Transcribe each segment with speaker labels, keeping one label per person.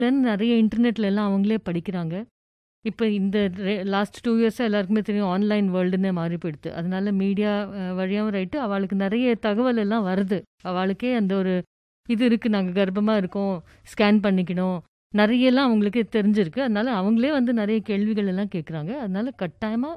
Speaker 1: நிறைய இன்டர்நெட்ல எல்லாம் அவங்களே படிக்கிறாங்க. இப்போ இந்த லாஸ்ட் 2 இயர்ஸாக எல்லாருக்குமே தெரியும் ஆன்லைன் வேர்ல்டுன்னு மாறி போயிடுது. அதனால மீடியா வழியாகவும் ரைட்டு அவளுக்கு நிறைய தகவல் எல்லாம் வருது. அவளுக்கே அந்த ஒரு இது இருக்குது, நாங்கள் கர்ப்பமாக இருக்கோம், ஸ்கேன் பண்ணிக்கணும், நிறையெல்லாம் அவங்களுக்கு தெரிஞ்சிருக்கு. அதனால அவங்களே வந்து நிறைய கேள்விகள் எல்லாம் கேட்குறாங்க. அதனால கட்டாயமாக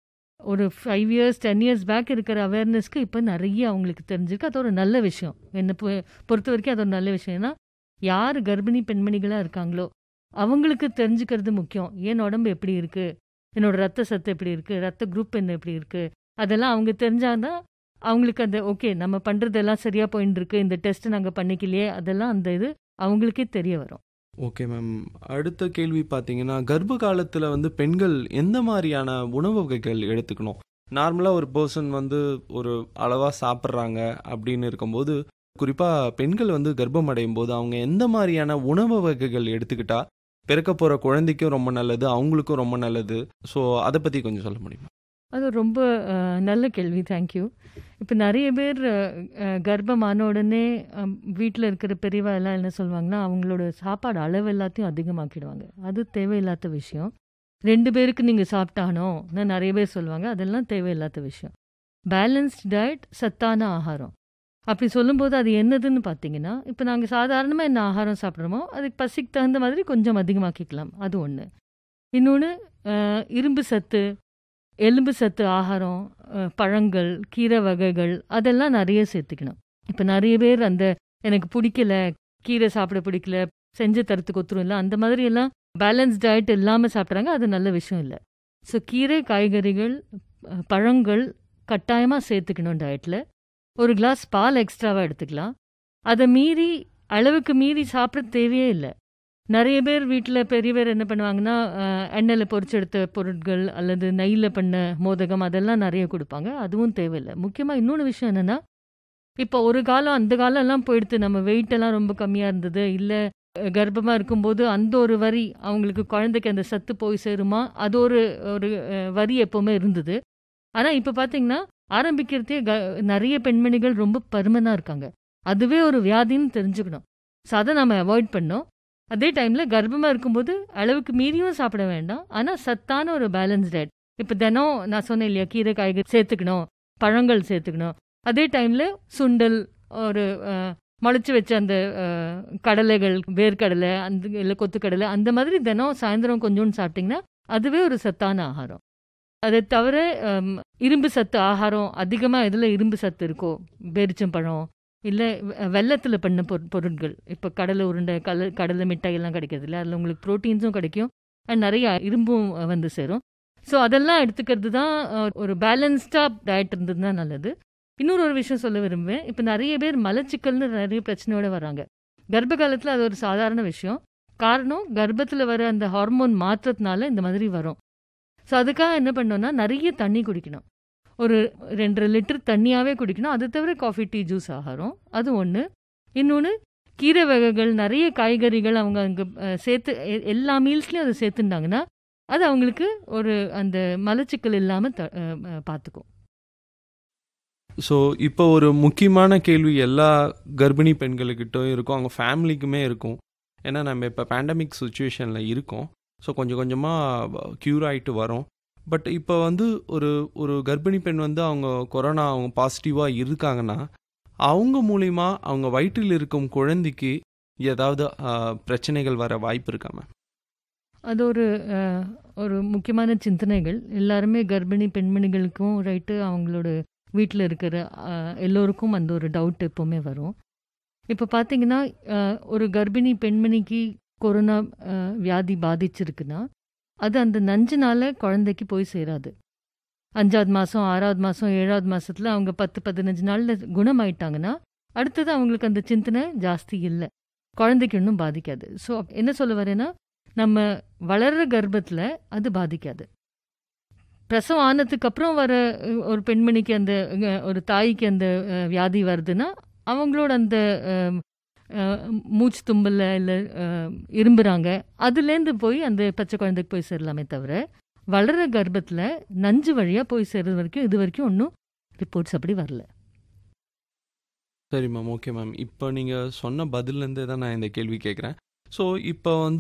Speaker 1: ஒரு 5 இயர்ஸ் 10 இயர்ஸ் பேக் இருக்கிற அவேர்னஸ்க்கு இப்போ நிறைய அவங்களுக்கு தெரிஞ்சிருக்கு. அது ஒரு நல்ல விஷயம். என்னை பொறுத்த வரைக்கும் அது ஒரு நல்ல விஷயம். ஏன்னா யார் கர்ப்பிணி பெண்மணிகளாக இருக்காங்களோ அவங்களுக்கு தெரிஞ்சுக்கிறது முக்கியம். என் உடம்பு எப்படி இருக்குது, என்னோட ரத்த சத்து எப்படி இருக்குது, ரத்த குரூப் என்ன எப்படி இருக்குது, அதெல்லாம் அவங்க தெரிஞ்சாதான் அவங்களுக்கு அந்த ஓகே நம்ம பண்ணுறதெல்லாம் சரியாக போயின்னு இருக்கு, இந்த டெஸ்ட் நாங்கள் பண்ணிக்கலையே, அதெல்லாம் அந்த இது அவங்களுக்கே தெரிய வரும்.
Speaker 2: Okay ma'am. அடுத்த கேள்வி பார்த்தீங்கன்னா, கர்ப்ப காலத்தில் வந்து பெண்கள் எந்த மாதிரியான உணவு வகைகள் எடுத்துக்கணும்? நார்மலாக ஒரு பர்சன் வந்து ஒரு அளவாக சாப்பிட்றாங்க அப்படின்னு இருக்கும்போது, குறிப்பாக பெண்கள் வந்து கர்ப்பம் அடையும் போது அவங்க எந்த மாதிரியான உணவு வகைகள் எடுத்துக்கிட்டா பிறக்க போகிற குழந்தைக்கும் ரொம்ப நல்லது, அவங்களுக்கும் ரொம்ப நல்லது? ஸோ அதை பற்றி கொஞ்சம் சொல்ல முடியுமா?
Speaker 1: அது ரொம்ப நல்ல கேள்வி. தேங்க்யூ. இப்போ நிறைய பேர் கர்ப்பமான உடனே வீட்டில் இருக்கிற பெரியவா எல்லாம் என்ன சொல்லுவாங்கன்னா, அவங்களோட சாப்பாடு அளவு எல்லாத்தையும் அதிகமாக்கிடுவாங்க. அது தேவையில்லாத விஷயம். 2 பேருக்கு நீங்கள் சாப்பிட்டானோன்னு நிறைய பேர் சொல்லுவாங்க. அதெல்லாம் தேவையில்லாத விஷயம். பேலன்ஸ்ட் டயட், சத்தான ஆகாரம். அப்படி சொல்லும்போது அது என்னதுன்னு பார்த்தீங்கன்னா, இப்போ நாங்கள் சாதாரணமாக என்ன ஆகாரம் சாப்பிட்றோமோ அதுக்கு பசிக்கு தகுந்த மாதிரி கொஞ்சம் அதிகமாக்கிக்கலாம். அது ஒன்று. இன்னொன்று, இரும்பு சத்து, எலும்பு சத்து ஆகாரம், பழங்கள், கீரை வகைகள் அதெல்லாம் நிறைய சேர்த்துக்கணும். இப்போ நிறைய பேர் அந்த எனக்கு பிடிக்கல, கீரை சாப்பிட பிடிக்கல, செஞ்சு தரத்துக்கு ஒத்துரும் இல்லை, அந்த மாதிரி எல்லாம் பேலன்ஸ் டயட் இல்லாமல் சாப்பிட்றாங்க. அது நல்ல விஷயம் இல்லை. ஸோ கீரை, காய்கறிகள், பழங்கள் கட்டாயமாக சேர்த்துக்கணும் டயட்டில். ஒரு கிளாஸ் பால் எக்ஸ்ட்ராவாக எடுத்துக்கலாம். அதை மீறி அளவுக்கு மீறி சாப்பிட தேவையே இல்லை. நிறைய பேர் வீட்டில் பெரிய பேர் என்ன பண்ணுவாங்கன்னா, எண்ணெயில் பொரிச்செடுத்த பொருட்கள் அல்லது நெய்யில் பண்ண மோதகம் அதெல்லாம் நிறைய கொடுப்பாங்க. அதுவும் தேவையில்லை. முக்கியமாக இன்னொன்று விஷயம் என்னென்னா, இப்போ ஒரு காலம் அந்த காலம்லாம் போயிடுத்து, நம்ம வெயிட்டெல்லாம் ரொம்ப கம்மியாக இருந்தது, இல்லை கர்ப்பமாக இருக்கும்போது அந்த ஒரு வரி அவங்களுக்கு குழந்தைக்கு அந்த சத்து போய் சேருமா, அது ஒரு ஒரு வரி எப்போவுமே இருந்தது. ஆனால் இப்போ பார்த்தீங்கன்னா ஆரம்பிக்கிறதே நிறைய பெண்மணிகள் ரொம்ப பருமனாக இருக்காங்க. அதுவே ஒரு வியாதின்னு தெரிஞ்சுக்கணும். ஸோ அதை நம்ம அவாய்ட் பண்ணோம். அதே டைமில் கர்ப்பமாக இருக்கும்போது அளவுக்கு மீறியும் சாப்பிட வேண்டாம். ஆனால் சத்தான ஒரு பேலன்ஸ் டயட். இப்போ தினம் நான் சொன்னேன் இல்லையா, கீரை காய்கறி சேர்த்துக்கணும், பழங்கள் சேர்த்துக்கணும். அதே டைமில் சுண்டல், ஒரு முளைச்சி வச்ச அந்த கடலைகள், வேர்க்கடலை, அந்த இல்லை கொத்துக்கடலை, அந்த மாதிரி தினம் சாயந்தரம் கொஞ்சோண்டு சாப்பிட்டிங்கன்னா அதுவே ஒரு சத்தான ஆகாரம். அதை தவிர இரும்பு சத்து ஆகாரம் அதிகமாக எதில் இரும்பு சத்து இருக்கோ, பேரிச்சம்பழம், இல்லை வெல்லத்தில் பண்ண பொருட்கள், இப்போ கடலை உருண்டை, கடலை மிட்டாய் எல்லாம் கிடைக்கிறது இல்லை, அதில் உங்களுக்கு ப்ரோட்டீன்ஸும் கிடைக்கும், நிறைய இரும்பும் வந்து சேரும். ஸோ அதெல்லாம் எடுத்துக்கிறது தான் ஒரு பேலன்ஸ்டாக டயட் இருந்தது தான் நல்லது. இன்னொரு விஷயம் சொல்ல விரும்புவேன். இப்போ நிறைய பேர் மலச்சிக்கல்னு நிறைய பிரச்சனையோடு வராங்க. கர்ப்ப காலத்தில் அது ஒரு சாதாரண விஷயம். காரணம் கர்ப்பத்தில் வர அந்த ஹார்மோன் மாற்றத்தினால இந்த மாதிரி வரும். ஸோ அதுக்காக என்ன பண்ணோன்னா, நிறைய தண்ணி குடிக்கணும். ஒரு 2 லிட்டர் தண்ணியாகவே குடிக்கணும். அது தவிர காஃபி, டீ, ஜூஸ் ஆகாரம் அது ஒன்று. இன்னொன்று, கீரை வகைகள், நிறைய காய்கறிகள் அவங்க அங்கே சேர்த்து எல்லா மீல்ஸ்லேயும் அதை சேர்த்துட்டாங்கன்னா அது அவங்களுக்கு ஒரு அந்த மலச்சிக்கல் இல்லாமல் பார்த்துக்கும்.
Speaker 2: ஸோ இப்போ ஒரு முக்கியமான கேள்வி எல்லா கர்ப்பிணி பெண்களுக்கிட்டும் இருக்கும், அவங்க ஃபேமிலிக்குமே இருக்கும். ஏன்னா நம்ம இப்போ பேண்டமிக் சுச்சுவேஷனில் இருக்கோம். ஸோ கொஞ்சம் கொஞ்சமாக க்யூர் ஆகிட்டு வரோம். பட் இப்போ வந்து ஒரு கர்ப்பிணி பெண் வந்து அவங்க கொரோனா அவங்க பாசிட்டிவாக இருக்காங்கன்னா அவங்க மூலிமா அவங்க வயிற்றில் இருக்கும் குழந்தைக்கு ஏதாவது பிரச்சனைகள் வர வாய்ப்பு இருக்கா மேம்?
Speaker 1: அது ஒரு முக்கியமான சிந்தனைகள். எல்லாருமே கர்ப்பிணி பெண்மணிகளுக்கும் ரைட்டு, அவங்களோட வீட்டில் இருக்கிற எல்லோருக்கும் அந்த ஒரு டவுட் எப்போவுமே வரும். இப்போ பார்த்தீங்கன்னா, ஒரு கர்ப்பிணி பெண்மணிக்கு கொரோனா வியாதி பாதிச்சிருக்குன்னா அது அந்த நஞ்சுனால குழந்தைக்கு போய் சேராது. 5வது மாதம், 6வது மாதம், 7வது மாதத்தில் அவங்க 10-15 நாளில் குணமாயிட்டாங்கன்னா அடுத்தது அவங்களுக்கு அந்த சிந்தனை ஜாஸ்தி இல்லை, குழந்தைக்கு இன்னும் பாதிக்காது. ஸோ என்ன சொல்ல வரேன்னா, நம்ம வளர்கிற கர்ப்பத்தில் அது பாதிக்காது. பிரசவம் ஆனதுக்கு அப்புறம் வர ஒரு பெண்மணிக்கு அந்த ஒரு தாய்க்கு அந்த வியாதி வருதுன்னா அவங்களோட அந்த மூச்சு தும்பல இல்லை இரும்புறாங்க, அதுலேருந்து போய் அந்த பச்சை குழந்தைக்கு போய் சேரலாமே தவிர வளர்கிற கர்ப்பத்தில் நஞ்சு வழியாக போய் சேர்றது வரைக்கும் இது வரைக்கும் ஒன்றும் ரிப்போர்ட்ஸ் அப்படி வரல.
Speaker 2: சரி மேம், ஓகே மேம். இப்போ நீங்கள் சொன்ன பதிலேருந்தே தான் நான் இந்த கேள்வி கேட்குறேன். ஸோ இப்போ வந்து